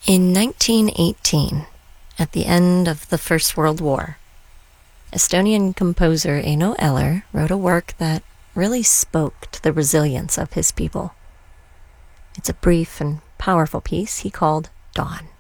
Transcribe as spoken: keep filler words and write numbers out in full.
In nineteen eighteen, at the end of the First World War, Estonian composer Eino Eller wrote a work that really spoke to the resilience of his people. It's a brief and powerful piece he called Dawn.